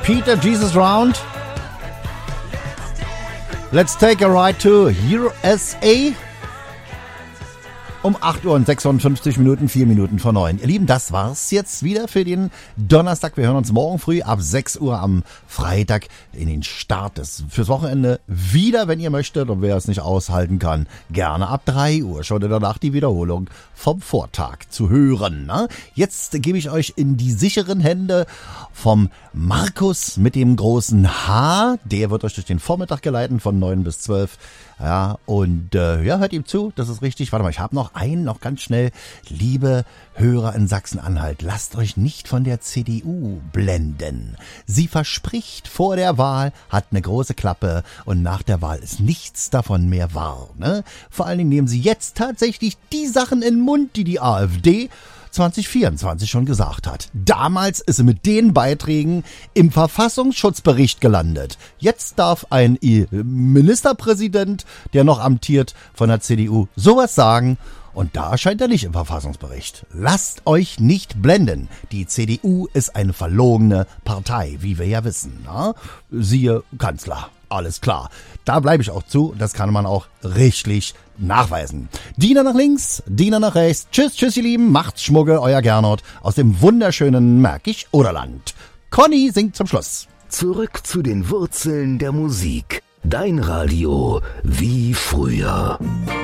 Peter Jesus Round. Let's take a ride to USA. Um 8 Uhr und 56 Minuten, 4 Minuten vor 9. Ihr Lieben, das war's jetzt wieder für den Donnerstag. Wir hören uns morgen früh ab 6 Uhr am Freitag in den Start fürs Wochenende wieder, wenn ihr möchtet. Und wer es nicht aushalten kann, gerne ab 3 Uhr schon danach die Wiederholung vom Vortag zu hören. Ne? Jetzt gebe ich euch in die sicheren Hände vom Markus mit dem großen H. Der wird euch durch den Vormittag geleiten von 9 bis 12. Ja, und hört ihm zu, das ist richtig. Warte mal, ich habe noch ganz schnell. Liebe Hörer in Sachsen-Anhalt, lasst euch nicht von der CDU blenden. Sie verspricht vor der Wahl, hat eine große Klappe und nach der Wahl ist nichts davon mehr wahr. Ne? Vor allen Dingen nehmen sie jetzt tatsächlich die Sachen in den Mund, die die AfD 2024 schon gesagt hat. Damals ist sie mit den Beiträgen im Verfassungsschutzbericht gelandet. Jetzt darf ein Ministerpräsident, der noch amtiert von der CDU, sowas sagen. Und da erscheint er nicht im Verfassungsbericht. Lasst euch nicht blenden. Die CDU ist eine verlogene Partei, wie wir ja wissen. Na? Siehe Kanzler. Alles klar. Da bleibe ich auch zu. Das kann man auch rechtlich nachweisen. Diener nach links, Diener nach rechts. Tschüss, ihr Lieben. Macht's Schmugge, euer Gernot aus dem wunderschönen Märkisch-Oderland. Conny singt zum Schluss. Zurück zu den Wurzeln der Musik. Dein Radio wie früher.